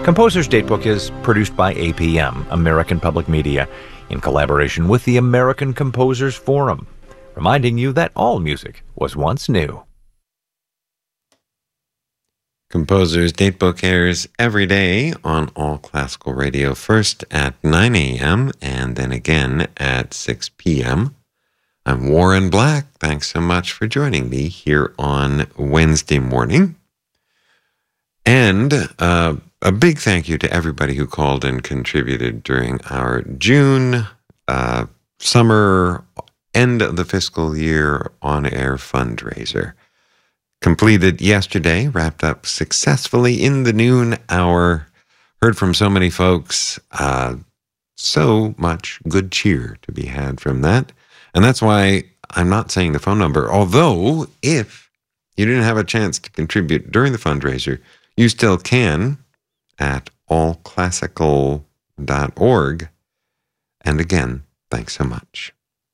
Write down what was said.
Composer's Datebook is produced by APM, American Public Media, in collaboration with the American Composers Forum, reminding you that all music was once new. Composer's Datebook airs every day on All Classical Radio, first at 9 a.m. and then again at 6 p.m. I'm Warren Black. Thanks so much for joining me here on Wednesday morning. And a big thank you to everybody who called and contributed during our June summer end of the fiscal year on-air fundraiser. Completed yesterday, wrapped up successfully in the noon hour. Heard from so many folks. So much good cheer to be had from that. And that's why I'm not saying the phone number. Although, if you didn't have a chance to contribute during the fundraiser, you still can at allclassical.org. And again, thanks so much.